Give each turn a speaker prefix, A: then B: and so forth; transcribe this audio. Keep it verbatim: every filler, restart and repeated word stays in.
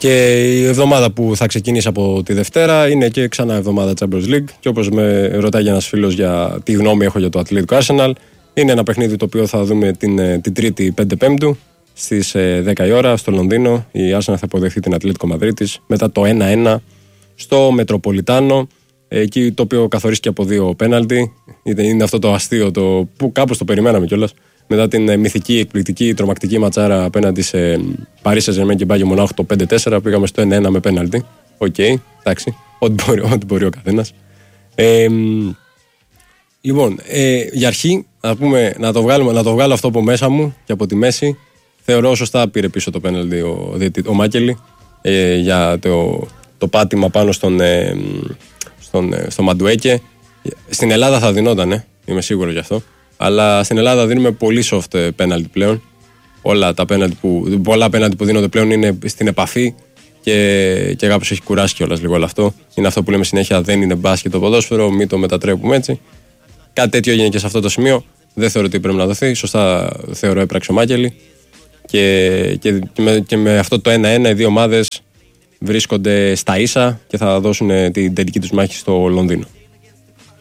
A: Και η εβδομάδα που θα ξεκινήσει από τη Δευτέρα είναι και ξανά εβδομάδα Champions League. Και όπως με ρωτάει ένας φίλος για τι γνώμη έχω για το Ατλέτικο Arsenal, είναι ένα παιχνίδι το οποίο θα δούμε την, την Τρίτη πέντε Πέμπτου στις δέκα η ώρα στο Λονδίνο. Η Arsenal θα αποδεχθεί την Ατλέτικο Μαδρίτης μετά το ένα ένα στο Μετροπολιτάνο. Εκεί το οποίο καθορίστηκε από δύο πέναλτι. Είναι αυτό το αστείο το, που κάπως το περιμέναμε κιόλας. Μετά την μυθική, εκπληκτική, τρομακτική ματσάρα απέναντι σε Paris Saint-Germain και Bayern Μονάχου το πέντε τέσσερα, πήγαμε στο ένα ένα με πέναλτι. Οκ, okay, εντάξει, ό,τι μπορεί, ό,τι μπορεί ο καθένας. Ε, λοιπόν, ε, για αρχή, να, πούμε, να, το βγάλουμε, να το βγάλω αυτό από μέσα μου και από τη μέση. Θεωρώ σωστά πήρε πίσω το πέναλτι ο, ο Μάκελη ε, για το, το πάτημα πάνω στον, ε, στον, ε, στο Μαντουέκε. Στην Ελλάδα θα δινόταν, ε, είμαι σίγουρο γι' αυτό. Αλλά στην Ελλάδα δίνουμε πολύ soft penalty πλέον. Όλα τα penalty που, πολλά penalty που δίνονται πλέον είναι στην επαφή και, και κάπως έχει κουράσει κιόλας λίγο όλο αυτό. Είναι αυτό που λέμε συνέχεια, δεν είναι μπάσκετ το ποδόσφαιρο, μην το μετατρέπουμε έτσι. Κάτι τέτοιο έγινε και σε αυτό το σημείο. Δεν θεωρώ ότι πρέπει να δοθεί. Σωστά θεωρώ έπραξε ο Μάκελη. Και, και, και, με, και με αυτό το ένα ένα οι δύο ομάδες βρίσκονται στα ίσα και θα δώσουν την τελική τους μάχη στο Λονδίνο.